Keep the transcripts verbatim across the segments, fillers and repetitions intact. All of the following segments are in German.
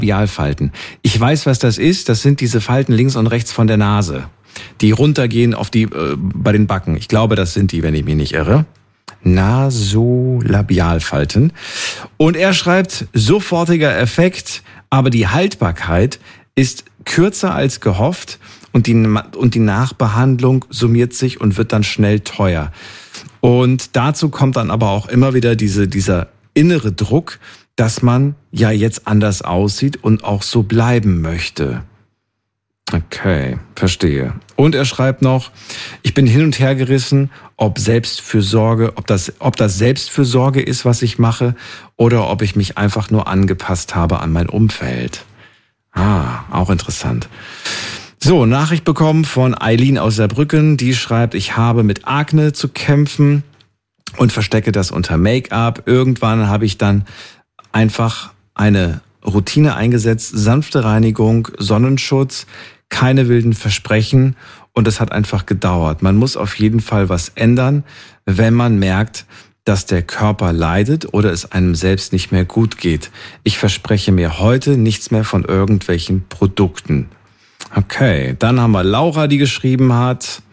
Labialfalten. Ich weiß, was das ist. Das sind diese Falten links und rechts von der Nase, die runtergehen auf die äh, bei den Backen. Ich glaube, das sind die, wenn ich mich nicht irre. Nasolabialfalten. Und er schreibt, sofortiger Effekt, aber die Haltbarkeit ist kürzer als gehofft und die, und die Nachbehandlung summiert sich und wird dann schnell teuer. Und dazu kommt dann aber auch immer wieder diese, dieser innere Druck, dass man ja jetzt anders aussieht und auch so bleiben möchte. Okay, verstehe. Und er schreibt noch, ich bin hin und her gerissen, ob Selbstfürsorge, ob das, ob das Selbstfürsorge ist, was ich mache, oder ob ich mich einfach nur angepasst habe an mein Umfeld. Ah, auch interessant. So, Nachricht bekommen von Eileen aus Saarbrücken, die schreibt, ich habe mit Akne zu kämpfen und verstecke das unter Make-up. Irgendwann habe ich dann einfach eine Routine eingesetzt, sanfte Reinigung, Sonnenschutz, keine wilden Versprechen und es hat einfach gedauert. Man muss auf jeden Fall was ändern, wenn man merkt, dass der Körper leidet oder es einem selbst nicht mehr gut geht. Ich verspreche mir heute nichts mehr von irgendwelchen Produkten. Okay, dann haben wir Laura, die geschrieben hat.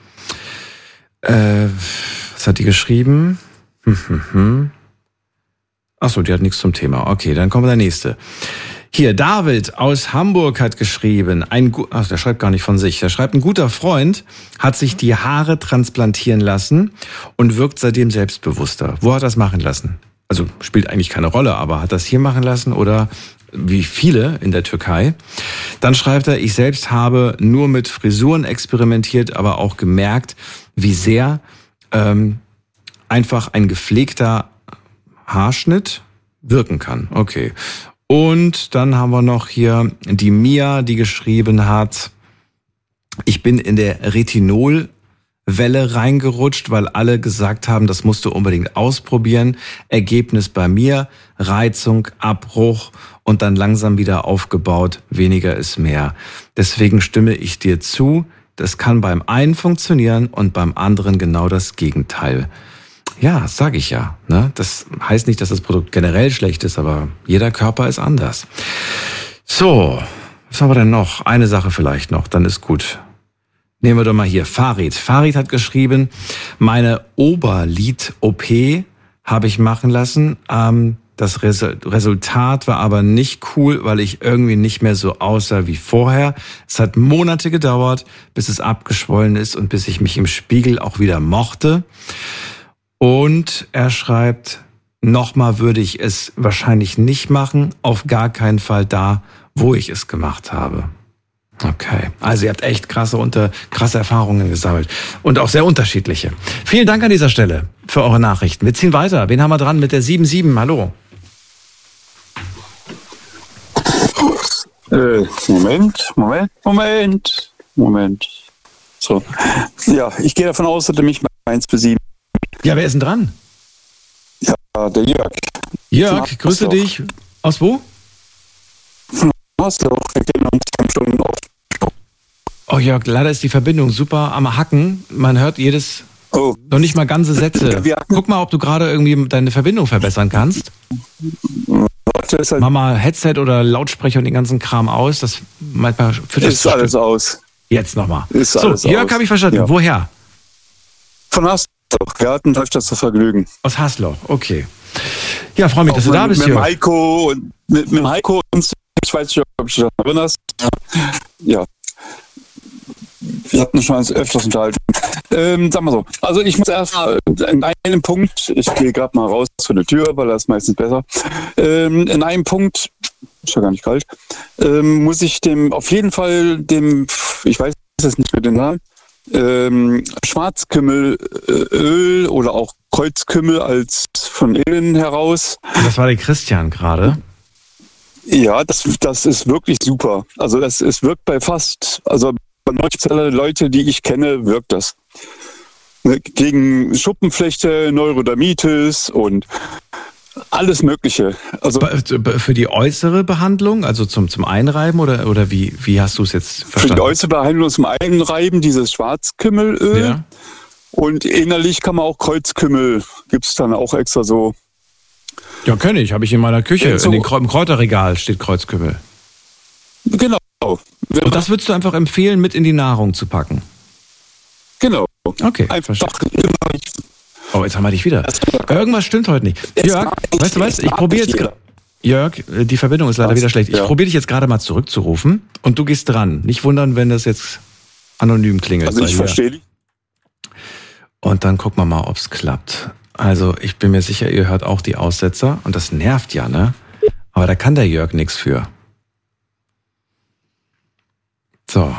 Äh, was hat die geschrieben? Hm, hm, hm. Ach so, die hat nichts zum Thema. Okay, dann kommt der nächste. Hier, David aus Hamburg hat geschrieben, ein, ach, der schreibt gar nicht von sich, der schreibt, ein guter Freund hat sich die Haare transplantieren lassen und wirkt seitdem selbstbewusster. Wo hat er das machen lassen? Also spielt eigentlich keine Rolle, aber hat das hier machen lassen oder wie viele in der Türkei? Dann schreibt er, ich selbst habe nur mit Frisuren experimentiert, aber auch gemerkt, wie sehr ähm, einfach ein gepflegter Haarschnitt wirken kann. Okay. Und dann haben wir noch hier die Mia, die geschrieben hat, ich bin in der Retinolwelle reingerutscht, weil alle gesagt haben, das musst du unbedingt ausprobieren. Ergebnis bei mir, Reizung, Abbruch und dann langsam wieder aufgebaut, weniger ist mehr. Deswegen stimme ich dir zu, das kann beim einen funktionieren und beim anderen genau das Gegenteil. Ja, sag ich ja. Ne? Das heißt nicht, dass das Produkt generell schlecht ist, aber jeder Körper ist anders. So, was haben wir denn noch? Eine Sache vielleicht noch, dann ist gut. Nehmen wir doch mal hier Farid. Farid hat geschrieben, meine Oberlid-O P habe ich machen lassen. Ähm, das Resultat war aber nicht cool, weil ich irgendwie nicht mehr so aussah wie vorher. Es hat Monate gedauert, bis es abgeschwollen ist und bis ich mich im Spiegel auch wieder mochte. Und er schreibt, nochmal würde ich es wahrscheinlich nicht machen, auf gar keinen Fall da, wo ich es gemacht habe. Okay, also ihr habt echt krasse, unter, krasse Erfahrungen gesammelt und auch sehr unterschiedliche. Vielen Dank an dieser Stelle für eure Nachrichten. Wir ziehen weiter. Wen haben wir dran mit der sieben sieben? Hallo. Äh, Moment, Moment, Moment, Moment. So, ja, ich gehe davon aus, dass du mich bei eins bis sieben. Ja, wer ist denn dran? Ja, der Jörg. Jörg, grüße dich. Aus wo? Von Hasloch. Wir kennen uns schon oft. Oh Jörg, leider ist die Verbindung super am Hacken. Man hört jedes, oh. noch nicht mal ganze Sätze. Guck mal, ob du gerade irgendwie deine Verbindung verbessern kannst. Halt Mach mal Headset oder Lautsprecher und den ganzen Kram aus. Das manchmal führt das ist alles aus. Jetzt nochmal. Ist so, alles Jörg habe ich verstanden. Ja. Woher? Von Hasloch. Wir hatten öfters das Vergnügen. Aus Hasloch, okay. Ja, freue mich, auch dass du da bist, Jörg. Mit Heiko und mit, mit Heiko und ich weiß nicht, ob du dich daran erinnerst. Ja. Wir hatten schon öfters unterhalten. Ähm, sag mal so. Also ich muss erst mal in einem Punkt, ich gehe gerade mal raus von der Tür, weil das ist meistens besser. Ähm, in einem Punkt, ist ja gar nicht kalt, ähm, muss ich dem auf jeden Fall dem, ich weiß es nicht mehr den Namen, ähm, Schwarzkümmelöl oder auch Kreuzkümmel als von innen heraus. Das war der Christian gerade. Ja, das, das ist wirklich super. Also es, es wirkt bei fast, also bei neunzig Prozent der Leute, die ich kenne, wirkt das. Gegen Schuppenflechte, Neurodermitis und alles Mögliche. Also für die äußere Behandlung, also zum, zum Einreiben oder, oder wie, wie hast du es jetzt verstanden? Für die äußere Behandlung zum Einreiben dieses Schwarzkümmelöl. Ja. Und innerlich kann man auch Kreuzkümmel, gibt es dann auch extra so. Ja, kenne ich, habe ich in meiner Küche, ja, so, in den, im Kräuterregal steht Kreuzkümmel. Und das würdest du einfach empfehlen, mit in die Nahrung zu packen? Genau. Okay, einfach verstehe. Oh, jetzt haben wir dich wieder. Irgendwas stimmt heute nicht. Jörg, weißt du was? Ich probiere jetzt gerade. Jörg, die Verbindung ist leider wieder schlecht. Ich ja. probiere dich jetzt gerade mal zurückzurufen und du gehst dran. Nicht wundern, wenn das jetzt anonym klingelt. Also ich verstehe dich. Und dann gucken wir mal, ob es klappt. Also ich bin mir sicher, ihr hört auch die Aussetzer und das nervt ja, ne? Aber da kann der Jörg nichts für. So.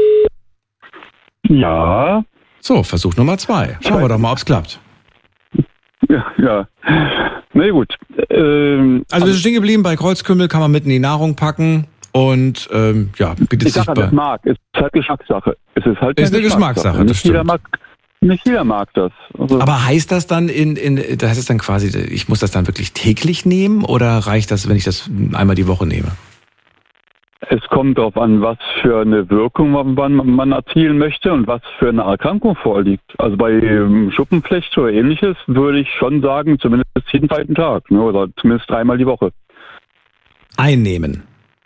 Ja. So, Versuch Nummer zwei. Schauen wir doch mal, ob es klappt. Ja, ja. Na gut. Ähm, also wir sind stehen geblieben, bei Kreuzkümmel kann man mit in die Nahrung packen und ähm, ja, bietet ich sich sag, bei... das mag. Es ist halt Geschmackssache. Es ist halt ist eine Geschmackssache, Geschmackssache. das nicht stimmt. Jeder mag, nicht jeder mag das. Also aber heißt das dann in, in, das heißt es dann quasi, ich muss das dann wirklich täglich nehmen oder reicht das, wenn ich das einmal die Woche nehme? Es kommt darauf an, was für eine Wirkung man, man erzielen möchte und was für eine Erkrankung vorliegt. Also bei ähm, Schuppenflechte oder ähnliches würde ich schon sagen, zumindest jeden zweiten Tag, ne, oder zumindest dreimal die Woche. Einnehmen.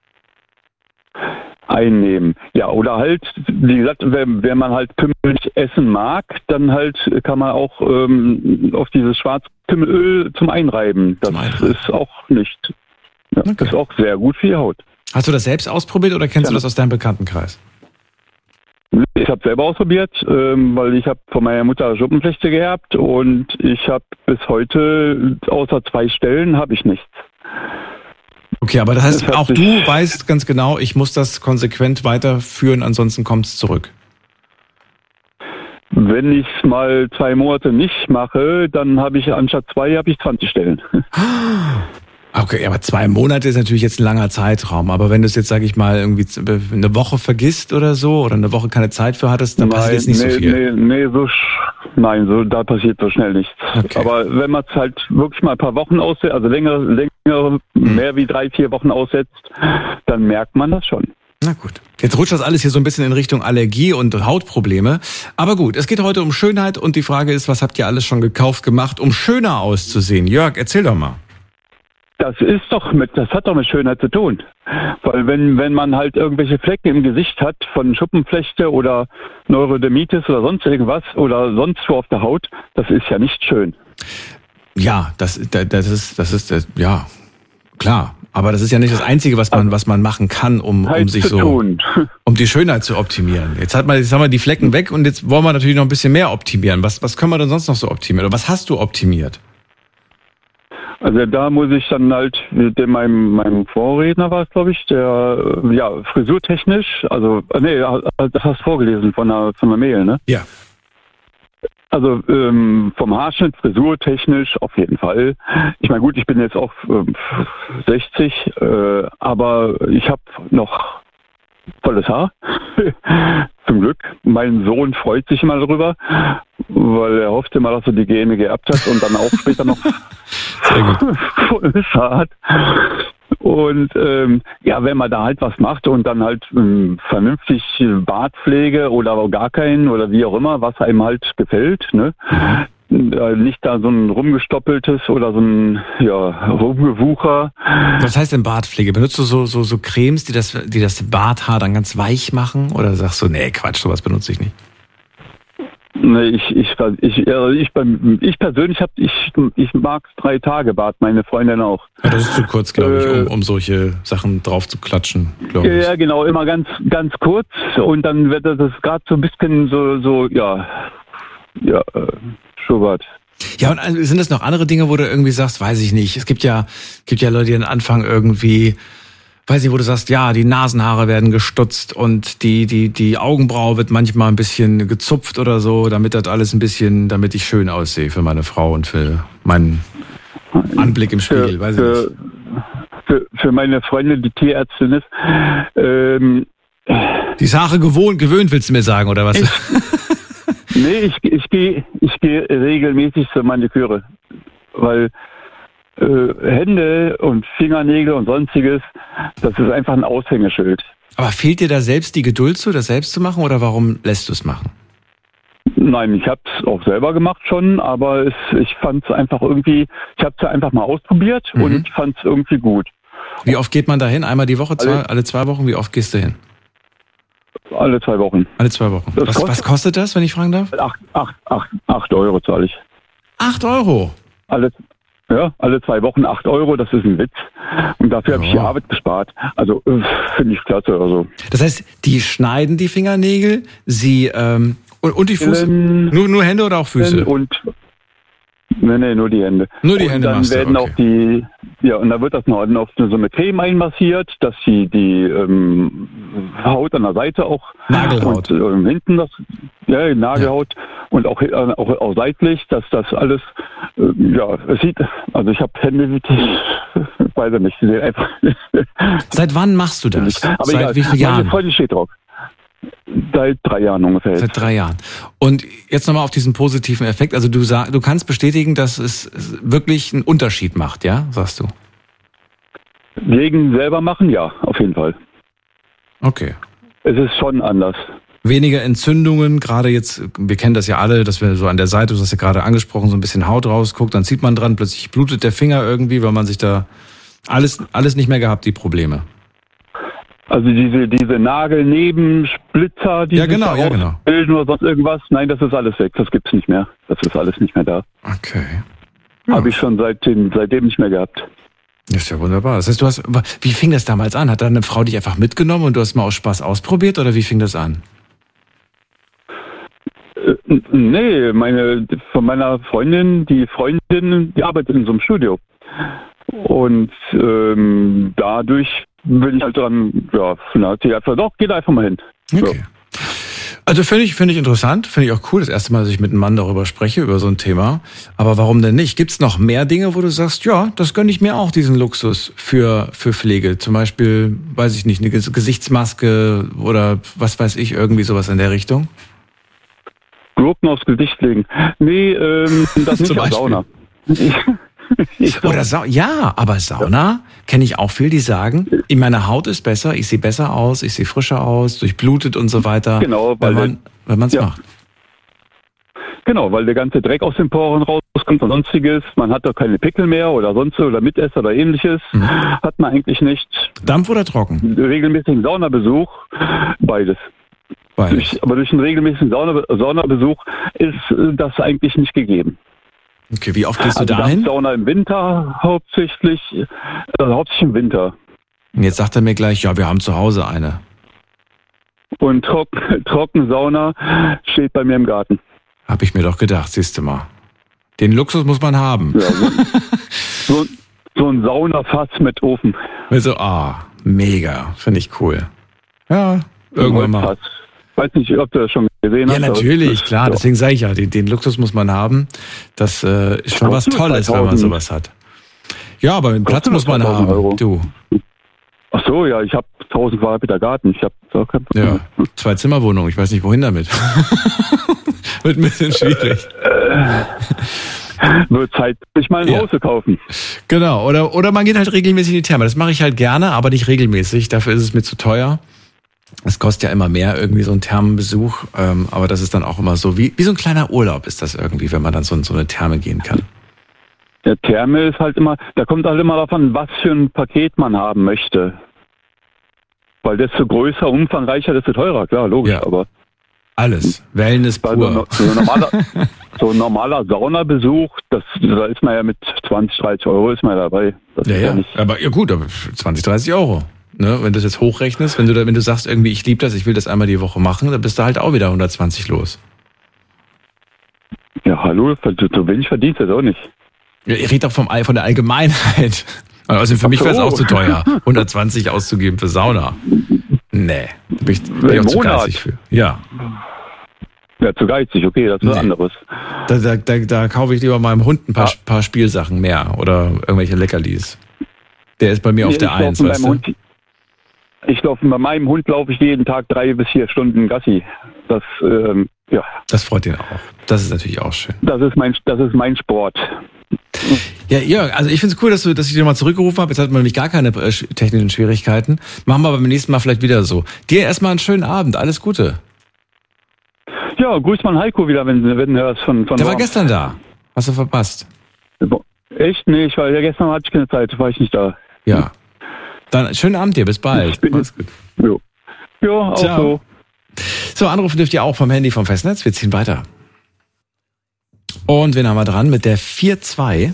Einnehmen. Ja, oder halt, wie gesagt, wenn, wenn man halt Kümmel nicht essen mag, dann halt kann man auch ähm, auf dieses Schwarzkümmelöl zum Einreiben. Das zum Einreiben. Ist auch nicht. Ja, okay. Das ist auch sehr gut für die Haut. Hast du das selbst ausprobiert oder kennst ja. du das aus deinem Bekanntenkreis? Ich habe selber ausprobiert, ähm, weil ich habe von meiner Mutter Schuppenflechte geerbt und ich habe bis heute außer zwei Stellen habe ich nichts. Okay, aber das heißt, das auch du weißt ganz genau, ich muss das konsequent weiterführen, ansonsten kommt es zurück. Wenn ich es mal zwei Monate nicht mache, dann habe ich anstatt zwei habe ich zwanzig Stellen. Okay, aber zwei Monate ist natürlich jetzt ein langer Zeitraum. Aber wenn du es jetzt, sage ich mal, irgendwie eine Woche vergisst oder so oder eine Woche keine Zeit für hattest, dann nein, passiert jetzt nicht nee, so viel. Nee, nee, so nein, so da passiert so schnell nichts. Okay. Aber wenn man es halt wirklich mal ein paar Wochen aussetzt, also länger, länger, hm. mehr wie drei, vier Wochen aussetzt, dann merkt man das schon. Na gut. Jetzt rutscht das alles hier so ein bisschen in Richtung Allergie und Hautprobleme. Aber gut, es geht heute um Schönheit und die Frage ist, was habt ihr alles schon gekauft, gemacht, um schöner auszusehen? Jörg, erzähl doch mal. Das ist doch mit, das hat doch mit Schönheit zu tun. Weil wenn, wenn man halt irgendwelche Flecken im Gesicht hat von Schuppenflechte oder Neurodermitis oder sonst irgendwas oder sonst wo auf der Haut, das ist ja nicht schön. Ja, das, das ist, das ist, ja, klar. Aber das ist ja nicht das Einzige, was man, was man machen kann, um, um sich so, tun. um die Schönheit zu optimieren. Jetzt hat man, jetzt haben wir die Flecken weg und jetzt wollen wir natürlich noch ein bisschen mehr optimieren. Was, was können wir denn sonst noch so optimieren? Oder was hast du optimiert? Also da muss ich dann halt mit dem, meinem, meinem Vorredner war es, glaube ich, der, ja, frisurtechnisch, also, nee, das hast du vorgelesen von der, von der Mail, ne? Ja. Also ähm, vom Haarschnitt, frisurtechnisch auf jeden Fall. Ich meine, gut, ich bin jetzt auch ähm, sechzig, äh, aber ich habe noch volles Haar. Zum Glück. Mein Sohn freut sich immer darüber, weil er hofft immer, dass er die Gene geerbt hat und dann auch später noch volles Haar hat. Und ähm, ja, wenn man da halt was macht und dann halt ähm, vernünftig Bartpflege oder gar keinen oder wie auch immer, was einem halt gefällt, ne? Äh, nicht da so ein rumgestoppeltes oder so ein ja, Rumgewucher. Was heißt denn Bartpflege? Benutzt du so, so, so Cremes, die das, die das Barthaar dann ganz weich machen? Oder sagst du, nee, Quatsch, sowas benutze ich nicht? Nee, ich, ich, ich, ich, ich persönlich hab, ich, ich mag drei Tage Bart, meine Freundin auch. Ja, das ist zu kurz, glaube ich, um, um solche Sachen drauf zu klatschen, glaube ich. Ja, genau, immer ganz, ganz kurz und dann wird das gerade so ein bisschen so, so, ja, ja, äh, Schubert. Ja, und sind das noch andere Dinge, wo du irgendwie sagst, weiß ich nicht. Es gibt ja, gibt ja Leute, die am Anfang irgendwie, weiß nicht, wo du sagst, ja, die Nasenhaare werden gestutzt und die, die, die Augenbraue wird manchmal ein bisschen gezupft oder so, damit das alles ein bisschen, damit ich schön aussehe für meine Frau und für meinen Anblick im Spiegel, für, weiß ich für, nicht. Für, für meine Freundin, die Tierärztin ist, ähm, die Sache gewohnt, gewöhnt, willst du mir sagen, oder was? Ich, nee, ich, ich gehe ich geh regelmäßig zur Maniküre, weil äh, Hände und Fingernägel und sonstiges, das ist einfach ein Aushängeschild. Aber fehlt dir da selbst die Geduld zu, das selbst zu machen, oder warum lässt du es machen? Nein, ich habe es auch selber gemacht schon, aber es, ich fand es einfach irgendwie, ich habe es einfach mal ausprobiert mhm. und ich fand es irgendwie gut. Wie oft geht man da hin? Einmal die Woche, zwei, alle, alle zwei Wochen? Wie oft gehst du hin? alle zwei Wochen. Alle zwei Wochen. Das Was kostet, was kostet das, wenn ich fragen darf? Acht, acht, acht, acht Euro zahle ich. Acht Euro? Alle, ja, alle zwei Wochen acht Euro, das ist ein Witz. Und dafür Ja. habe ich die Arbeit gespart. Also äh, finde ich klasse. Also. Das heißt, die schneiden die Fingernägel, sie ähm, und, und die Füße? Ähm, nur, nur Hände oder auch Füße? Und nee, nee, nur die Hände. Nur die und Hände dann machst du, werden okay. auch die, ja, und dann wird das noch auf so eine Creme einmassiert, dass sie die ähm, Haut an der Seite auch Nagelhaut. und ähm, hinten das, ja, die Nagelhaut und auch, äh, auch auch seitlich, dass das alles, äh, ja, es sieht, also ich habe Hände, wie die, weiß ich nicht, die sehen einfach. Seit wann machst du das? Aber Seit egal, wie vielen meine Jahren? Freundin steht drauf. Seit drei Jahren ungefähr. jetzt. Seit drei Jahren. Und jetzt nochmal auf diesen positiven Effekt. Also du sag, du kannst bestätigen, dass es wirklich einen Unterschied macht, ja? Sagst du? Wegen selber machen, ja, auf jeden Fall. Okay. Es ist schon anders. Weniger Entzündungen, gerade jetzt, wir kennen das ja alle, dass wir so an der Seite, du hast ja gerade angesprochen, so ein bisschen Haut rausguckt, dann zieht man dran, plötzlich blutet der Finger irgendwie, weil man sich da alles, alles nicht mehr gehabt, die Probleme. Also diese, diese Nagelnebensplitzer, die Ja, sich genau, da ja, genau. ausbilden oder sonst irgendwas, nein, das ist alles weg, das gibt's nicht mehr. Das ist alles nicht mehr da. Okay. Habe ich schon seitdem, seitdem nicht mehr gehabt. Das ist ja wunderbar. Das heißt, du hast, wie fing das damals an? Hat da eine Frau dich einfach mitgenommen und du hast mal aus Spaß ausprobiert oder wie fing das an? Äh, nee, meine, von meiner Freundin, die Freundin, die arbeitet in so einem Studio. Und ähm, dadurch bin ich halt dran, ja, dann hat sie einfach, doch, geht einfach mal hin. Okay. Also finde ich, finde ich interessant, finde ich auch cool, das erste Mal, dass ich mit einem Mann darüber spreche, über so ein Thema. Aber warum denn nicht? Gibt es noch mehr Dinge, wo du sagst, ja, das gönne ich mir auch, diesen Luxus für, für Pflege? Zum Beispiel, weiß ich nicht, eine Gesichtsmaske oder was weiß ich, irgendwie sowas in der Richtung? Gurken aufs Gesicht legen. Nee, ähm, das nicht Zum als Beispiel. Sauna. Ich Oder Sa- ja, aber Sauna kenne ich auch viel, die sagen, in meiner Haut ist besser, ich sehe besser aus, ich sehe frischer aus, durchblutet und so weiter. Genau, weil weil man, wenn man es ja. macht. Genau, weil der ganze Dreck aus den Poren rauskommt und sonstiges. Man hat doch keine Pickel mehr oder sonst oder Mitesser oder ähnliches. Mhm. Hat man eigentlich nicht. Dampf oder trocken? Regelmäßigen Saunabesuch, beides. Beides. Durch, aber durch einen regelmäßigen Sauna, Saunabesuch ist äh, das eigentlich nicht gegeben. Okay, wie oft gehst du Also dahin? Sauna im Winter hauptsächlich, also hauptsächlich im Winter. Und jetzt sagt er mir gleich, ja, wir haben zu Hause eine. Und Trock, Trockensauna steht bei mir im Garten. Hab ich mir doch gedacht, siehst du mal. Den Luxus muss man haben. Ja, so, so, so ein Saunafass mit Ofen. Also, ah, mega, finde ich cool. Ja, irgendwann mal. Holzfass. Weiß nicht, ob du das schon gesehen Ja, hast. aber natürlich, das ist- klar, ja. deswegen sage ich ja, den, den Luxus muss man haben. Das äh, ist schon was Kostet Tolles, wenn man zweitausend. sowas hat. Ja, aber den Platz Kostet muss man zweitausend haben. Euro. Du, Ach so, ja, ich habe tausend Quadratmeter Garten. Ich habe da kein Problem. ja, zwei Zimmerwohnungen, ich weiß nicht, wohin damit. Wird ein bisschen schwierig. Wird Zeit, sich mal ein Ja. Haus zu kaufen. Genau, oder, oder man geht halt regelmäßig in die Therme. Das mache ich halt gerne, aber nicht regelmäßig. Dafür ist es mir zu teuer. Es kostet ja immer mehr, irgendwie so ein Thermenbesuch. Ähm, aber das ist dann auch immer so, wie, wie so ein kleiner Urlaub ist das irgendwie, wenn man dann so in so eine Therme gehen kann. Der Therme ist halt immer, da kommt halt immer davon, was für ein Paket man haben möchte. Weil desto größer, umfangreicher, desto teurer, klar, logisch. Ja. Aber Alles. Wellness bei so, pur. so, ein normaler, so ein normaler Saunabesuch, das, da ist man ja mit zwanzig, dreißig Euro ist man dabei. Das Ja, ist ja. nicht. Aber ja gut, aber zwanzig, dreißig Euro. Ne? Wenn du das jetzt hochrechnest, wenn du, da, wenn du sagst, irgendwie, ich liebe das, ich will das einmal die Woche machen, dann bist du halt auch wieder hundertzwanzig los. Ja, hallo, so, so wenig verdient das auch nicht. Ja, ich rede doch vom, All- von der Allgemeinheit. Also für mich wäre es so. auch zu teuer, hundertzwanzig auszugeben für Sauna. Nee, da bin ich, bin ich Im auch zu Monat? geizig für. Ja, Ja, zu geizig, okay, das ist was Nee. anderes. da, da, da, da kaufe ich lieber meinem Hund ein paar, Ja. paar Spielsachen mehr oder irgendwelche Leckerlis. Der ist bei mir auf Nee, der ich laufe Eins, mit weißt meinem du? Hund, ich laufe bei meinem Hund laufe ich jeden Tag drei bis vier Stunden Gassi. Das, ähm, ja, Das freut ihn auch. Das ist natürlich auch schön. das ist mein, das ist mein Sport. Ja, Jörg, also ich finde es cool, dass, du, dass ich dich nochmal zurückgerufen habe. Jetzt hat man nämlich gar keine äh, sch- technischen Schwierigkeiten. Machen wir beim nächsten Mal vielleicht wieder so. Dir erstmal einen schönen Abend. Alles Gute. Ja, grüß mal Heiko wieder, wenn, wenn du hörst von, von Der war Worms. gestern da. Hast du verpasst? Echt? Nee, ich war, ja, gestern hatte ich keine Zeit, war ich nicht da. Ja. Dann schönen Abend dir. Bis bald. Ich bin Mach's gut. Jo. Ja, auch Ciao. so. So, anrufen dürft ihr auch vom Handy vom Festnetz. Wir ziehen weiter. Und wen haben wir dran? Mit der vier zwei.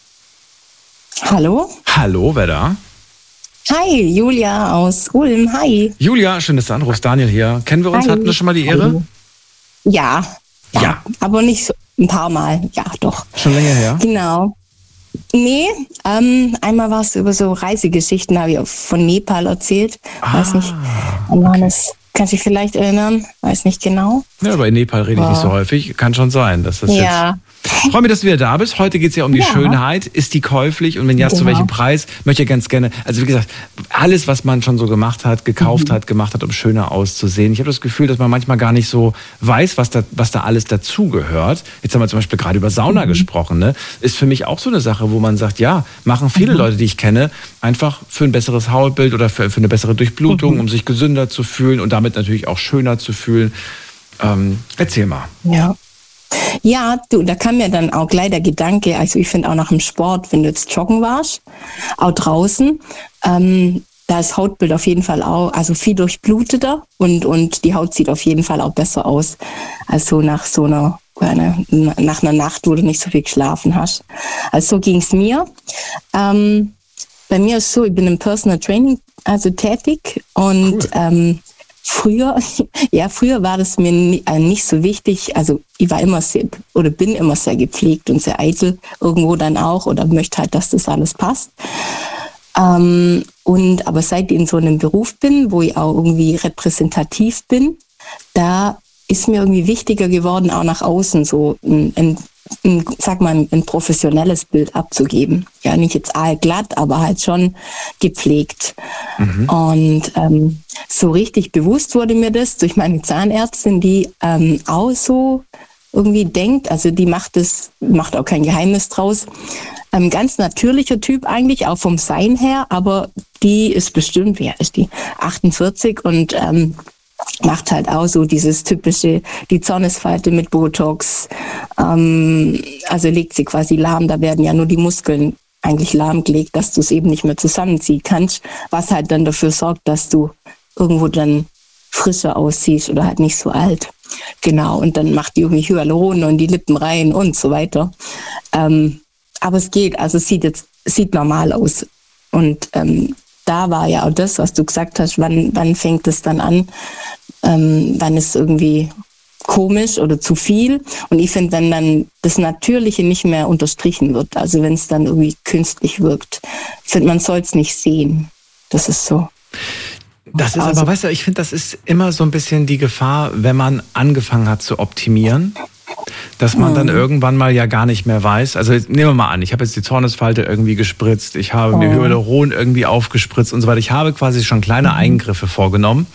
Hallo? Hallo, wer da? Hi, Julia aus Ulm. Hi. Julia, schön, dass du anrufst. Daniel hier. Kennen wir uns? Hi. Hatten wir schon mal die Ehre? Hallo. Ja, ja. Ja. Aber nicht so ein paar Mal. Ja, doch. Schon länger her? Genau. Nee, ähm, einmal war es über so Reisegeschichten, habe ich auch von Nepal erzählt. Ah, Weiß nicht. Johannes, kannst du dich vielleicht erinnern? Weiß nicht genau. Ja, aber in Nepal rede ich nicht so häufig. Kann schon sein, dass das Ja. jetzt... Ich freue mich, dass du wieder da bist. Heute geht es ja um die Ja. Schönheit. Ist die käuflich? Und wenn ja, zu Genau. welchem Preis? Möchte ich ganz gerne, also wie gesagt, alles, was man schon so gemacht hat, gekauft Mhm. hat, gemacht hat, um schöner auszusehen. Ich habe das Gefühl, dass man manchmal gar nicht so weiß, was da, was da alles dazugehört. Jetzt haben wir zum Beispiel gerade über Sauna Mhm. gesprochen. Ne? Ist für mich auch so eine Sache, wo man sagt, ja, machen viele Mhm. Leute, die ich kenne, einfach für ein besseres Hautbild oder für, für eine bessere Durchblutung, Mhm. um sich gesünder zu fühlen und damit natürlich auch schöner zu fühlen. Ähm, erzähl mal. Ja. Ja, du, da kam mir dann auch gleich der Gedanke, also ich finde auch nach dem Sport, wenn du jetzt joggen warst, auch draußen, ähm, da ist Hautbild auf jeden Fall auch, also viel durchbluteter und, und die Haut sieht auf jeden Fall auch besser aus, als so nach so einer, einer nach einer Nacht, wo du nicht so viel geschlafen hast. Also so ging es mir. Ähm, bei mir ist so, ich bin im Personal Training also tätig und Cool. ähm, Früher, ja, früher war das mir ni- äh, nicht so wichtig. Also ich war immer sehr oder bin immer sehr gepflegt und sehr eitel irgendwo dann auch oder möchte halt, dass das alles passt. Ähm, und aber seit ich in so einem Beruf bin, wo ich auch irgendwie repräsentativ bin, da ist mir irgendwie wichtiger geworden, auch nach außen so ein, ein, ein sag mal, ein professionelles Bild abzugeben. Ja, nicht jetzt aalglatt, aber halt schon gepflegt. Mhm. Und ähm, so richtig bewusst wurde mir das durch meine Zahnärztin, die ähm, auch so irgendwie denkt, also die macht das, macht auch kein Geheimnis draus. Ein ganz natürlicher Typ eigentlich, auch vom Sein her, aber die ist bestimmt, wer ist die? achtundvierzig und ähm, macht halt auch so dieses typische, die Zornesfalte mit Botox, ähm, also legt sie quasi lahm, da werden ja nur die Muskeln eigentlich lahmgelegt, dass du es eben nicht mehr zusammenziehen kannst, was halt dann dafür sorgt, dass du irgendwo dann frischer aussiehst oder halt nicht so alt. Genau, und dann macht die irgendwie Hyaluron und die Lippen rein und so weiter. Ähm, aber es geht, also es sieht jetzt, sieht normal aus. Und ähm, da war ja auch das, was du gesagt hast, wann, wann fängt es dann an, ähm, wann ist irgendwie komisch oder zu viel. Und ich finde, wenn dann das Natürliche nicht mehr unterstrichen wird, also wenn es dann irgendwie künstlich wirkt, ich finde, man soll es nicht sehen. Das ist so. Das ist Also- aber, weißt du, ich finde, das ist immer so ein bisschen die Gefahr, wenn man angefangen hat zu optimieren, dass man dann irgendwann mal ja gar nicht mehr weiß. Also nehmen wir mal an, ich habe jetzt die Zornesfalte irgendwie gespritzt, ich habe mir Oh. Hyaluron irgendwie aufgespritzt und so weiter. Ich habe quasi schon kleine Eingriffe vorgenommen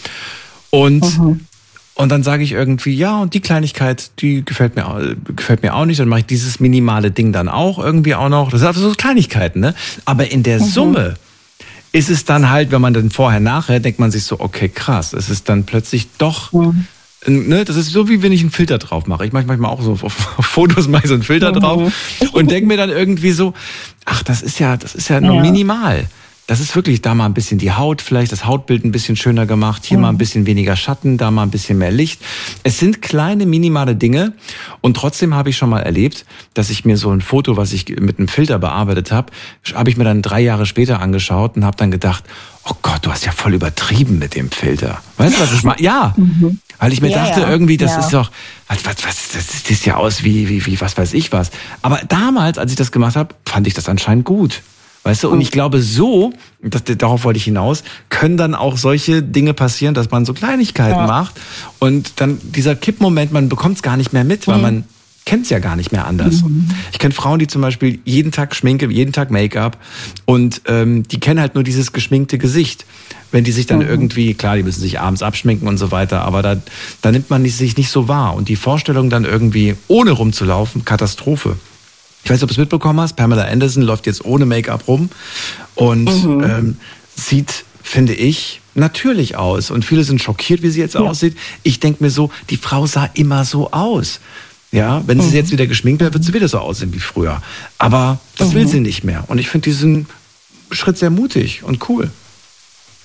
und Mhm. und dann sage ich irgendwie, ja, und die Kleinigkeit, die gefällt mir, au- gefällt mir auch nicht. Dann mache ich dieses minimale Ding dann auch irgendwie auch noch. Das sind also so Kleinigkeiten, ne? Aber in der Summe ist es dann halt, wenn man dann vorher, nachher, denkt man sich so, okay, krass, es ist dann plötzlich doch, Mhm. ne, das ist so, wie wenn ich einen Filter drauf mache. Ich mache manchmal auch so, auf, auf Fotos mache ich so einen Filter Mhm. drauf und denke mir dann irgendwie so, ach, das ist ja, das ist ja nur Ja. minimal. Das ist wirklich da mal ein bisschen die Haut, vielleicht das Hautbild ein bisschen schöner gemacht, hier Mhm. mal ein bisschen weniger Schatten, da mal ein bisschen mehr Licht. Es sind kleine, minimale Dinge und trotzdem habe ich schon mal erlebt, dass ich mir so ein Foto, was ich mit einem Filter bearbeitet habe, habe ich mir dann drei Jahre später angeschaut und habe dann gedacht, oh Gott, du hast ja voll übertrieben mit dem Filter. Weißt du, was ich meine? Ja, weil ich mir Ja, dachte ja. irgendwie, das Ja. ist doch, was, was, was, das sieht ja aus wie, wie, wie, was weiß ich was. Aber damals, als ich das gemacht habe, fand ich das anscheinend gut. Weißt du, und ich glaube, so, das, darauf wollte ich hinaus, können dann auch solche Dinge passieren, dass man so Kleinigkeiten Ja. macht und dann dieser Kippmoment, man bekommt es gar nicht mehr mit, weil man kennt es ja gar nicht mehr anders. Ich kenne Frauen, die zum Beispiel jeden Tag Schminke, jeden Tag Make-up und ähm, die kennen halt nur dieses geschminkte Gesicht. Wenn die sich dann irgendwie, klar, die müssen sich abends abschminken und so weiter, aber da, da nimmt man sich nicht so wahr. Und die Vorstellung dann irgendwie ohne rumzulaufen, Katastrophe. Ich weiß nicht, ob du es mitbekommen hast, Pamela Anderson läuft jetzt ohne Make-up rum und ähm, sieht, finde ich, natürlich aus. Und viele sind schockiert, wie sie jetzt aussieht. Ich denke mir so, die Frau sah immer so aus. Ja, wenn sie jetzt wieder geschminkt wäre, wird sie wieder so aussehen wie früher. Aber das will sie nicht mehr. Und ich finde diesen Schritt sehr mutig und cool.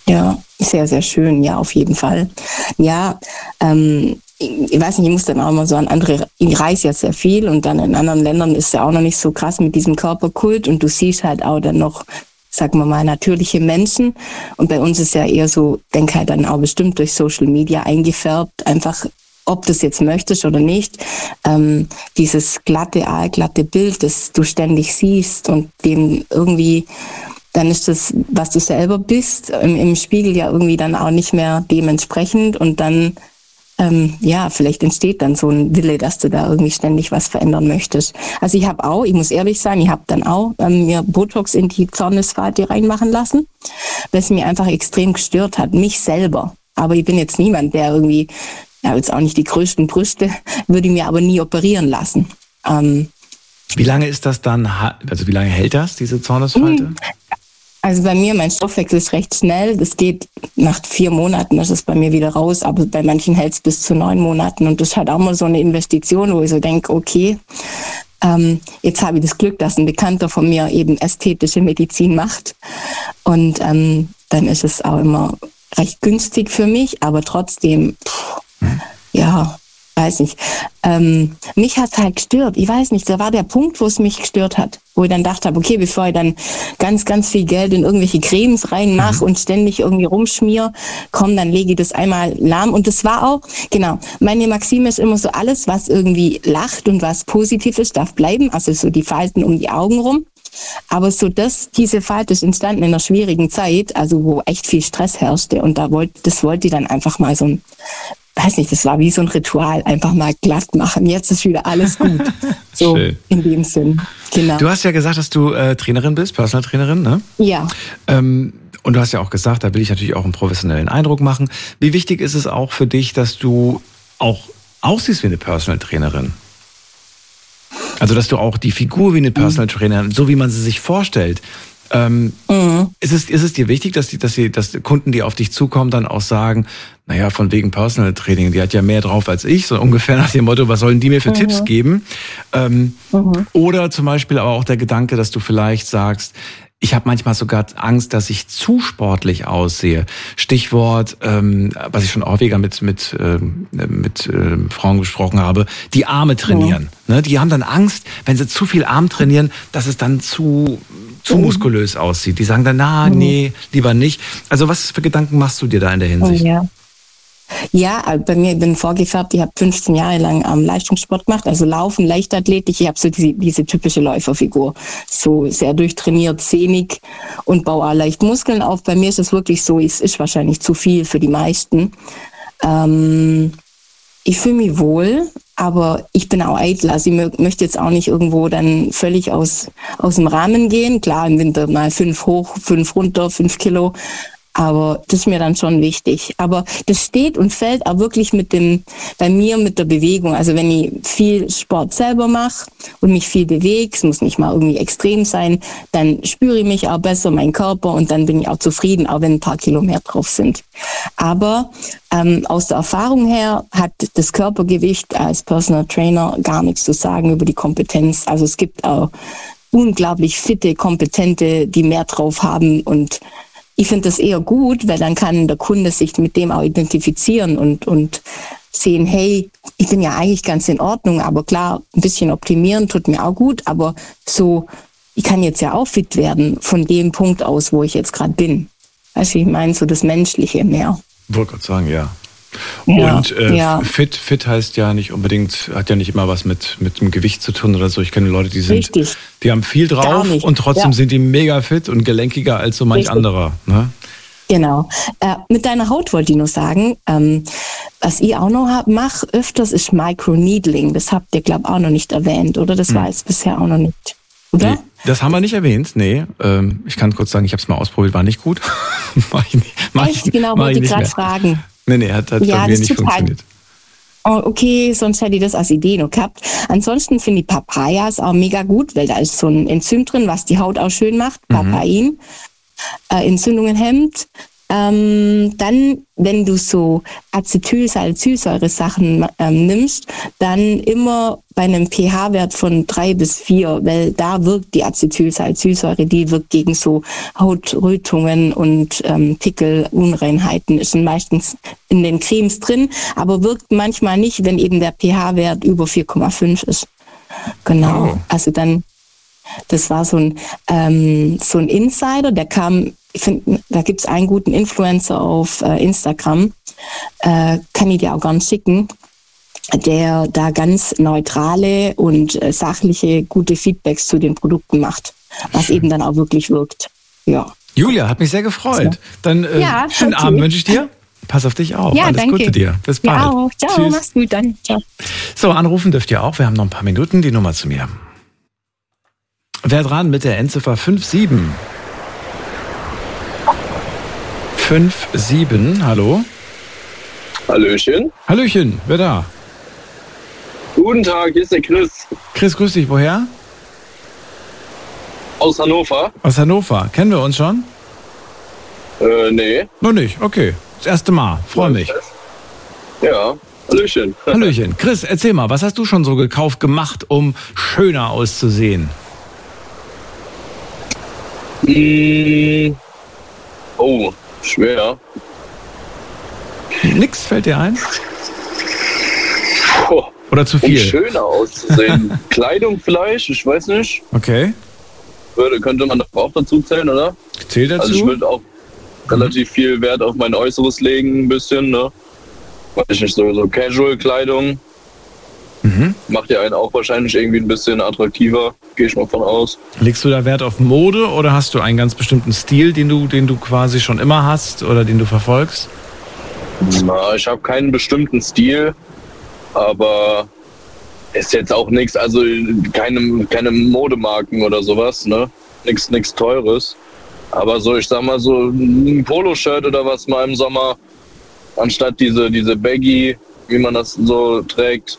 Ja, sehr, sehr schön, ja, auf jeden Fall. Ja, ähm, ich weiß nicht, ich muss dann auch immer so an andere, ich reise ja sehr viel und dann in anderen Ländern ist ja auch noch nicht so krass mit diesem Körperkult und du siehst halt auch dann noch, sagen wir mal, natürliche Menschen und bei uns ist ja eher so, denke halt dann auch bestimmt durch Social Media eingefärbt, einfach ob du es jetzt möchtest oder nicht, ähm, dieses glatte, aalglatte Bild, das du ständig siehst und dem irgendwie, dann ist das, was du selber bist, im, im Spiegel ja irgendwie dann auch nicht mehr dementsprechend und dann Ähm, ja, vielleicht entsteht dann so ein Wille, dass du da irgendwie ständig was verändern möchtest. Also ich habe auch, ich muss ehrlich sein, ich habe dann auch ähm, mir Botox in die Zornesfalte reinmachen lassen, weil es mir einfach extrem gestört hat, mich selber. Aber ich bin jetzt niemand, der irgendwie, ja jetzt auch nicht die größten Brüste, würde ich mir aber nie operieren lassen. Ähm, wie lange ist das dann, also wie lange hält das, diese Zornesfalte? Also bei mir, mein Stoffwechsel ist recht schnell. Das geht nach vier Monaten, das ist bei mir wieder raus. Aber bei manchen hält es bis zu neun Monaten. Und das ist halt auch mal so eine Investition, wo ich so denke, okay, ähm, jetzt habe ich das Glück, dass ein Bekannter von mir eben ästhetische Medizin macht. Und ähm, dann ist es auch immer recht günstig für mich. Aber trotzdem, pff, ja, weiß nicht. Ähm, mich hat es halt gestört. Ich weiß nicht, da war der Punkt, wo es mich gestört hat. Wo ich dann dachte, okay, bevor ich dann ganz, ganz viel Geld in irgendwelche Cremes reinmache mhm. und ständig irgendwie rumschmier, komm, dann lege ich das einmal lahm. Und das war auch, genau, meine Maxime ist immer so, alles, was irgendwie lacht und was positiv ist, darf bleiben. Also so die Falten um die Augen rum. Aber so das, diese Falte ist entstanden in einer schwierigen Zeit, also wo echt viel Stress herrschte. Und da wollte, das wollte ich dann einfach mal so ein, weiß nicht, das war wie so ein Ritual, einfach mal glatt machen. Jetzt ist wieder alles gut. So schön. In dem Sinn. Genau. Du hast ja gesagt, dass du äh, Trainerin bist, Personal Trainerin, ne? Ja. Ähm, und du hast ja auch gesagt, da will ich natürlich auch einen professionellen Eindruck machen. Wie wichtig ist es auch für dich, dass du auch aussiehst wie eine Personal Trainerin? Also, dass du auch die Figur wie eine Personal Trainerin, so wie man sie sich vorstellt, Ähm, mhm. ist, es, ist es dir wichtig, dass die, dass die, dass die Kunden, die auf dich zukommen, dann auch sagen, naja, von wegen Personal Training, die hat ja mehr drauf als ich, so ungefähr nach dem Motto, was sollen die mir für mhm. Tipps geben? Ähm, mhm. Oder zum Beispiel aber auch der Gedanke, dass du vielleicht sagst, ich habe manchmal sogar Angst, dass ich zu sportlich aussehe. Stichwort, ähm, was ich schon häufiger mit mit ähm, mit äh, Frauen gesprochen habe, die Arme trainieren. Ja. Ne, die haben dann Angst, wenn sie zu viel Arm trainieren, dass es dann zu zu muskulös aussieht. Die sagen dann, na, nee, lieber nicht. Also was für Gedanken machst du dir da in der Hinsicht? Ja. Ja, bei mir, ich bin vorgefärbt, ich habe fünfzehn Jahre lang ähm, Leistungssport gemacht, also Laufen, Leichtathletik, ich habe so diese, diese typische Läuferfigur, so sehr durchtrainiert, sehnig und baue auch leicht Muskeln auf. Bei mir ist es wirklich so, es ist wahrscheinlich zu viel für die meisten. Ähm, ich fühle mich wohl, aber ich bin auch eitel, also ich möchte jetzt auch nicht irgendwo dann völlig aus, aus dem Rahmen gehen. Klar, im Winter mal fünf hoch, fünf runter, fünf Kilo. Aber das ist mir dann schon wichtig. Aber das steht und fällt auch wirklich mit dem, bei mir mit der Bewegung. Also wenn ich viel Sport selber mache und mich viel bewege, es muss nicht mal irgendwie extrem sein, dann spüre ich mich auch besser, meinen Körper, und dann bin ich auch zufrieden, auch wenn ein paar Kilo mehr drauf sind. Aber ähm, aus der Erfahrung her hat das Körpergewicht als Personal Trainer gar nichts zu sagen über die Kompetenz. Also es gibt auch unglaublich fitte, kompetente, die mehr drauf haben, und ich finde das eher gut, weil dann kann der Kunde sich mit dem auch identifizieren und, und sehen, hey, ich bin ja eigentlich ganz in Ordnung, aber klar, ein bisschen optimieren tut mir auch gut, aber so, ich kann jetzt ja auch fit werden von dem Punkt aus, wo ich jetzt gerade bin. Weißt du, ich meine, so das Menschliche mehr. Wollte gerade sagen, ja. Ja, und äh, ja. fit, fit heißt ja nicht unbedingt, hat ja nicht immer was mit, mit dem Gewicht zu tun oder so. Ich kenne Leute, die sind, Richtig. die haben viel drauf und trotzdem ja. sind die mega fit und gelenkiger als so manch Richtig. anderer. Ne? Genau. Äh, mit deiner Haut wollte ich nur sagen, ähm, was ich auch noch mache öfters, ist Microneedling. Das habt ihr, glaube ich, auch noch nicht erwähnt, oder? Das hm. war jetzt bisher auch noch nicht, oder? Nee, das haben wir nicht erwähnt, nee. Ähm, ich kann kurz sagen, ich habe es mal ausprobiert, war nicht gut. mach ich nicht, mach Echt? Ich, Genau, wollte ich gerade fragen. Nee, nee, hat, hat ja, bei mir nicht funktioniert. Oh, okay, sonst hätte ich das als Idee noch gehabt. Ansonsten finde ich Papayas auch mega gut, weil da ist so ein Enzym drin, was die Haut auch schön macht. Mhm. Papain, äh, Entzündungen hemmt. Ähm, dann, wenn du so Acetylsalicylsäure-Sachen ähm, nimmst, dann immer bei einem pH-Wert von drei bis vier, weil da wirkt die Acetylsalicylsäure, die wirkt gegen so Hautrötungen und ähm, Pickel, Unreinheiten, ist meistens in den Cremes drin, aber wirkt manchmal nicht, wenn eben der pH-Wert über vier Komma fünf ist. Genau, oh. Also dann, das war so ein, ähm, so ein Insider, der kam, ich finde, da gibt es einen guten Influencer auf äh, Instagram, äh, kann ich dir auch gerne schicken, der da ganz neutrale und äh, sachliche, gute Feedbacks zu den Produkten macht, was eben dann auch wirklich wirkt. Ja. Julia, hat mich sehr gefreut. So. Dann äh, ja, schönen okay. Abend wünsche ich dir. Pass auf dich auf. Ja, Alles danke. Gute dir. Bis bald. Ja, auch. Ciao, Tschüss. Mach's gut dann. Ciao. So, anrufen dürft ihr auch. Wir haben noch ein paar Minuten. Die Nummer zu mir. Wer dran mit der Endziffer fünf sieben? fünf sieben, hallo? Hallöchen. Hallöchen, wer da? Guten Tag, hier ist der Chris. Chris, grüß dich. Woher? Aus Hannover. Aus Hannover. Kennen wir uns schon? Äh, nee. Noch nicht, okay. Das erste Mal. Freue mich. Ja, Hallöchen. Hallöchen. Chris, erzähl mal, was hast du schon so gekauft, gemacht, um schöner auszusehen? Mmh. Oh, schwer. Nix fällt dir ein? Oh. Oder zu viel? Um schöner auszusehen. Kleidung vielleicht, ich weiß nicht. Okay. Würde, könnte man doch auch dazu zählen, oder? Zählt dazu? Also ich würde auch mhm. relativ viel Wert auf mein Äußeres legen, ein bisschen, ne? Weiß ich nicht, so, so Casual-Kleidung. Mhm. Macht ja einen auch wahrscheinlich irgendwie ein bisschen attraktiver, gehe ich mal von aus. Legst du da Wert auf Mode oder hast du einen ganz bestimmten Stil, den du, den du quasi schon immer hast oder den du verfolgst? Na, ich habe keinen bestimmten Stil, aber ist jetzt auch nichts, also keine, keine Modemarken oder sowas, ne? Nichts nichts Teures. Aber so, ich sag mal so ein Poloshirt oder was mal im Sommer, anstatt diese, diese Baggy, wie man das so trägt,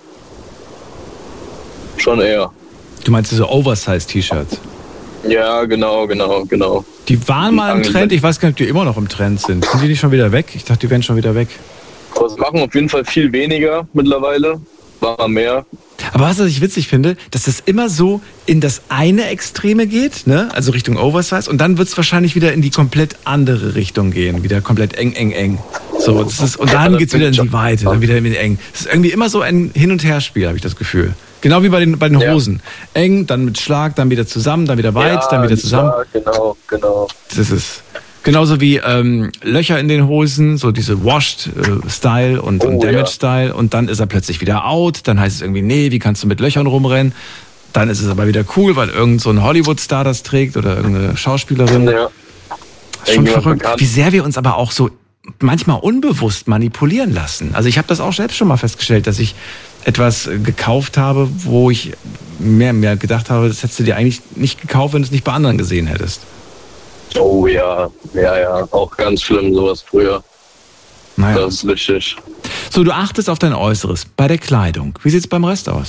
schon eher. Du meinst diese Oversize-T-Shirts? Ja, genau, genau, genau. Die waren mal im Trend, ich weiß gar nicht, ob die immer noch im Trend sind. Sind die nicht schon wieder weg? Ich dachte, die wären schon wieder weg. Das machen auf jeden Fall viel weniger mittlerweile, war mehr. Aber was ich witzig finde, dass das immer so in das eine Extreme geht, ne? Also Richtung Oversize, und dann wird es wahrscheinlich wieder in die komplett andere Richtung gehen, wieder komplett eng, eng, eng. So, das ist, und dann ja, geht es wieder in die Weite, dann wieder in die eng. Das ist irgendwie immer so ein Hin- und Herspiel, habe ich das Gefühl. Genau wie bei den, bei den Hosen. Ja. Eng, dann mit Schlag, dann wieder zusammen, dann wieder weit, ja, dann wieder zusammen. Ja, genau, genau. Das ist genauso wie ähm, Löcher in den Hosen, so diese Washed-Style und, oh, und Damaged-Style. Ja. Und dann ist er plötzlich wieder out. Dann heißt es irgendwie, nee, wie kannst du mit Löchern rumrennen? Dann ist es aber wieder cool, weil irgend so ein Hollywood-Star das trägt oder irgendeine Schauspielerin. Ja. Das ist schon verrückt, bekannt. Wie sehr wir uns aber auch so manchmal unbewusst manipulieren lassen. Also ich habe das auch selbst schon mal festgestellt, dass ich etwas gekauft habe, wo ich mehr und mehr gedacht habe, das hättest du dir eigentlich nicht gekauft, wenn du es nicht bei anderen gesehen hättest. Oh ja, ja, ja, auch ganz schlimm sowas früher. Naja. Das ist richtig. So, du achtest auf dein Äußeres bei der Kleidung. Wie sieht's beim Rest aus?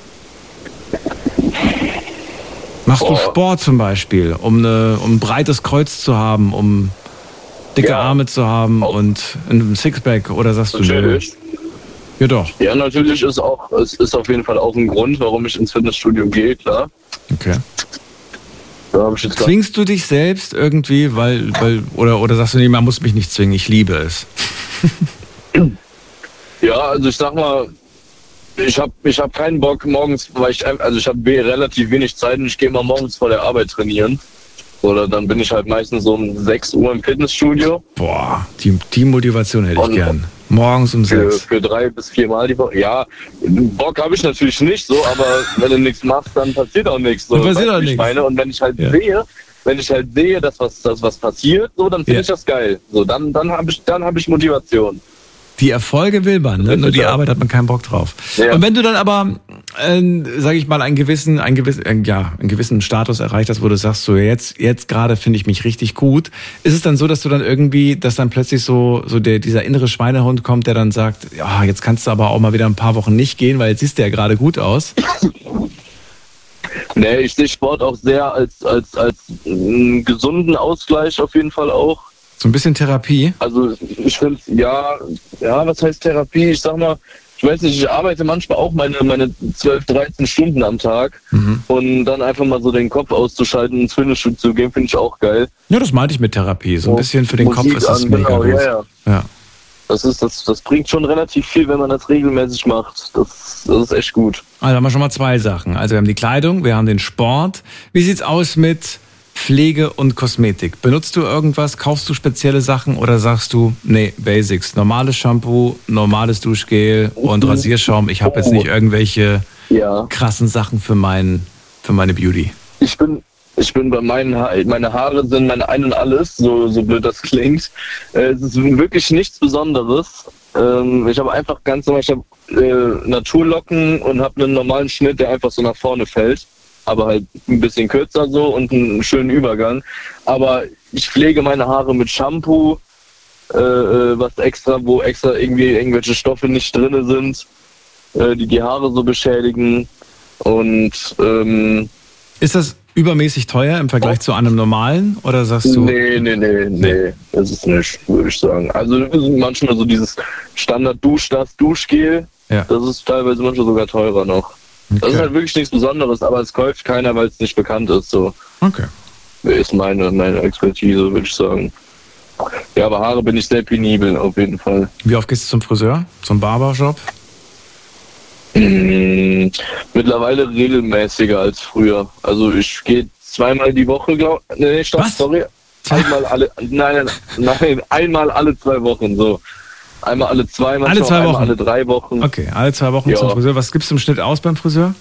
Machst oh. du Sport zum Beispiel, um, eine, um ein breites Kreuz zu haben, um dicke ja. Arme zu haben oh. und ein Sixpack, oder sagst natürlich. du nö? Ja doch. Ja, natürlich ist auch, es ist auf jeden Fall auch ein Grund, warum ich ins Fitnessstudio gehe, klar. Okay. Zwingst du dich selbst irgendwie, weil, weil oder, oder sagst du, nee, man muss mich nicht zwingen, ich liebe es? Ja, also ich sag mal, ich habe ich hab keinen Bock morgens, weil ich, also ich habe relativ wenig Zeit und ich gehe mal morgens vor der Arbeit trainieren. Oder dann bin ich halt meistens so um sechs Uhr im Fitnessstudio. Boah, die, die Motivation hätte ich und gern. Morgens um für, sechs. Für drei bis vier Mal die Woche. Ja, Bock habe ich natürlich nicht so, aber wenn du nichts machst, dann passiert auch nichts. So, passiert auch nichts. Meine. Und wenn ich halt ja. sehe, wenn ich halt sehe, dass was, dass was passiert, so, dann finde ja. ich das geil. So, dann, dann habe ich, dann habe ich Motivation. Die Erfolge will man, ne? Nur die Arbeit hat man keinen Bock drauf. Ja. Und wenn du dann aber, äh, sage ich mal, einen gewissen, einen gewissen, äh, ja, einen gewissen Status erreicht hast, wo du sagst, so jetzt, jetzt gerade finde ich mich richtig gut, ist es dann so, dass du dann irgendwie, dass dann plötzlich so, so der, dieser innere Schweinehund kommt, der dann sagt, ja, jetzt kannst du aber auch mal wieder ein paar Wochen nicht gehen, weil jetzt siehst du ja gerade gut aus. Nee, ich sehe Sport auch sehr als, als, als einen gesunden Ausgleich auf jeden Fall auch. So ein bisschen Therapie? Also ich finde, ja, ja, was heißt Therapie? Ich sag mal, ich weiß nicht, ich arbeite manchmal auch meine, meine zwölf, dreizehn Stunden am Tag mhm. und dann einfach mal so den Kopf auszuschalten und ins Fitnessstudio zu gehen, finde ich auch geil. Ja, das meinte ich mit Therapie. So ein bisschen für den Musik Kopf ist das an, mega genau, gut. Ja, ja. ja. Das, ist, das, das bringt schon relativ viel, wenn man das regelmäßig macht. Das, das ist echt gut. Also haben wir schon mal zwei Sachen. Also wir haben die Kleidung, wir haben den Sport. Wie sieht's aus mit Pflege und Kosmetik? Benutzt du irgendwas? Kaufst du spezielle Sachen oder sagst du, nee, Basics, normales Shampoo, normales Duschgel und mhm. Rasierschaum. Ich habe jetzt nicht irgendwelche ja. krassen Sachen für, mein, für meine Beauty. Ich bin... Ich bin bei meinen Haaren, meine Haare sind meine Ein und Alles, so, so blöd das klingt. Äh, es ist wirklich nichts Besonderes. Ähm, ich habe einfach ganz normal, ich habe äh, Naturlocken und habe einen normalen Schnitt, der einfach so nach vorne fällt. Aber halt ein bisschen kürzer so und einen schönen Übergang. Aber ich pflege meine Haare mit Shampoo, äh, was extra, wo extra irgendwie irgendwelche Stoffe nicht drin sind, äh, die die Haare so beschädigen. Und ähm, ist das übermäßig teuer im Vergleich oh. zu einem normalen? Oder sagst du? Nee, nee, nee, nee, nee. Das ist nicht, würde ich sagen. Also manchmal so dieses Standard-Dusch, das Duschgel, ja. das ist teilweise manchmal sogar teurer noch. Okay. Das ist halt wirklich nichts Besonderes, aber es kauft keiner, weil es nicht bekannt ist. So. Okay. Ist meine, meine Expertise, würde ich sagen. Ja, aber Haare bin ich sehr penibel, auf jeden Fall. Wie oft gehst du zum Friseur? Zum Barbershop? Mmh, mittlerweile regelmäßiger als früher. Also ich gehe zweimal die Woche, glaube ich. Nee, stopp, Was? sorry. Einmal alle, nein, nein, nein, einmal alle zwei Wochen, so. Einmal alle zwei, alle zwei Wochen. alle drei Wochen. Okay, alle zwei Wochen ja. zum Friseur. Was gibst du im Schnitt aus beim Friseur?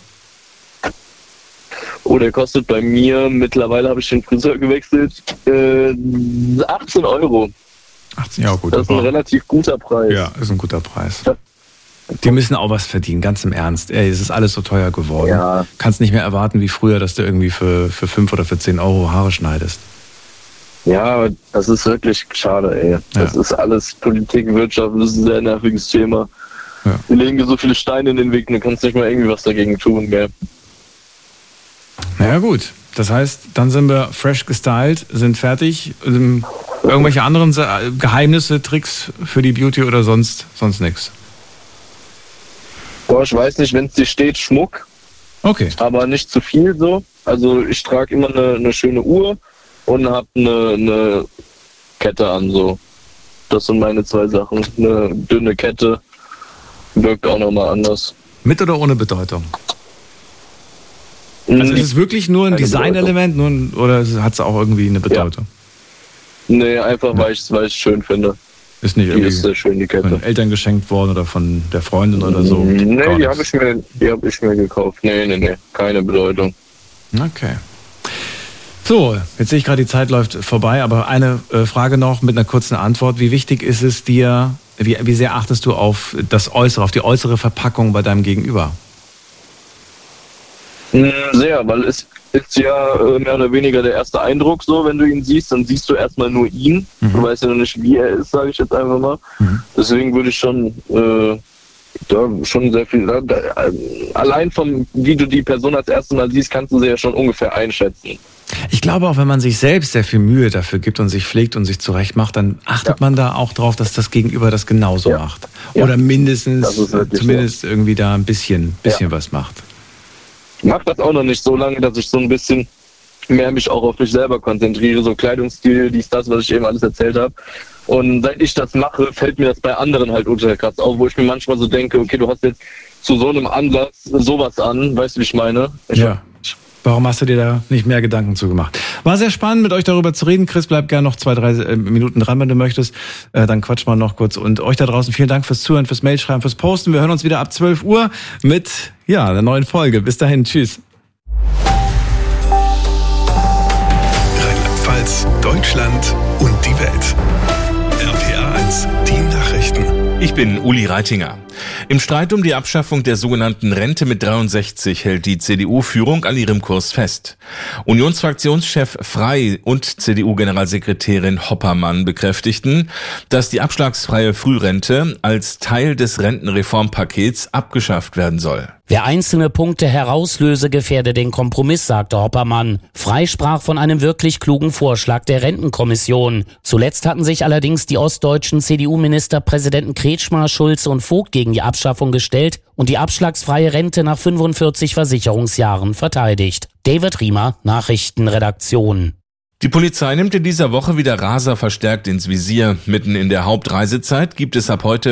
Oh, der kostet bei mir, mittlerweile habe ich den Friseur gewechselt, äh, achtzehn Euro. achtzehn, ja gut. Das ist ein relativ guter Preis. Ja, ist ein guter Preis. Ja. Die müssen auch was verdienen, ganz im Ernst. Ey, es ist alles so teuer geworden. Ja. Kannst nicht mehr erwarten wie früher, dass du irgendwie für, für fünf oder für zehn Euro Haare schneidest. Ja, das ist wirklich schade, ey. Das ja. ist alles Politik, Wirtschaft, das ist ein sehr nerviges Thema. Ja. Wir legen dir so viele Steine in den Weg, du kannst nicht mal irgendwie was dagegen tun, gell? Naja gut, das heißt, dann sind wir fresh gestylt, sind fertig. Irgendwelche anderen Geheimnisse, Tricks für die Beauty oder sonst, sonst nichts? Boah, ich weiß nicht, wenn es dir steht, Schmuck. Okay. Aber nicht zu viel so. Also ich trage immer eine, eine schöne Uhr und habe eine, eine Kette an, so. Das sind meine zwei Sachen. Eine dünne Kette wirkt auch nochmal anders. Mit oder ohne Bedeutung? Also ist es wirklich nur ein Designelement nur, oder hat es auch irgendwie eine Bedeutung? Ja. Nee, einfach ja. weil ich es schön finde. Ist nicht die irgendwie ist sehr schön, die Kette. Von Eltern geschenkt worden oder von der Freundin oder so? Nee, die habe ich, mir, die hab ich mir gekauft. Nee, nee, nee, keine Bedeutung. Okay. So, jetzt sehe ich gerade, die Zeit läuft vorbei, aber eine äh, Frage noch mit einer kurzen Antwort. Wie wichtig ist es dir, wie, wie sehr achtest du auf das Äußere, auf die äußere Verpackung bei deinem Gegenüber? Sehr, weil es ist ja mehr oder weniger der erste Eindruck so, wenn du ihn siehst, dann siehst du erstmal nur ihn. Mhm. Du weißt ja noch nicht, wie er ist, sage ich jetzt einfach mal. Mhm. Deswegen würde ich schon, äh, da schon sehr viel, da, da, allein vom, wie du die Person als erstes Mal siehst, kannst du sie ja schon ungefähr einschätzen. Ich glaube auch, wenn man sich selbst sehr viel Mühe dafür gibt und sich pflegt und sich zurecht macht, dann achtet ja. man da auch drauf, dass das Gegenüber das genauso ja. macht. Oder ja. mindestens, zumindest so. irgendwie da ein bisschen, bisschen ja. was macht. Ich mache das auch noch nicht so lange, dass ich so ein bisschen mehr mich auch auf mich selber konzentriere, so Kleidungsstil, dies, das, was ich eben alles erzählt habe. Und seit ich das mache, fällt mir das bei anderen halt ultra krass auf, wo ich mir manchmal so denke, okay, du hast jetzt zu so einem Anlass sowas an, weißt du, wie ich meine? Ich ja. Warum hast du dir da nicht mehr Gedanken zu gemacht? War sehr spannend, mit euch darüber zu reden. Chris, bleib gerne noch zwei, drei Minuten dran, wenn du möchtest. Äh, dann quatsch mal noch kurz. Und euch da draußen vielen Dank fürs Zuhören, fürs Mailschreiben, fürs Posten. Wir hören uns wieder ab zwölf Uhr mit ja, einer neuen Folge. Bis dahin, tschüss. Rheinland-Pfalz, Deutschland und die Welt. R P R eins, die Nachrichten. Ich bin Uli Reitinger. Im Streit um die Abschaffung der sogenannten Rente mit dreiundsechzig hält die C D U-Führung an ihrem Kurs fest. Unionsfraktionschef Frey und C D U-Generalsekretärin Hoppermann bekräftigten, dass die abschlagsfreie Frührente als Teil des Rentenreformpakets abgeschafft werden soll. Wer einzelne Punkte herauslöse, gefährde den Kompromiss, sagte Hoppermann. Frey sprach von einem wirklich klugen Vorschlag der Rentenkommission. Zuletzt hatten sich allerdings die ostdeutschen C D U-Ministerpräsidenten Kretschmer, Schulze und Vogt gegen die Abschaffung gestellt und die abschlagsfreie Rente nach fünfundvierzig Versicherungsjahren verteidigt. David Riemer, Nachrichtenredaktion. Die Polizei nimmt in dieser Woche wieder Raser verstärkt ins Visier. Mitten in der Hauptreisezeit gibt es ab heute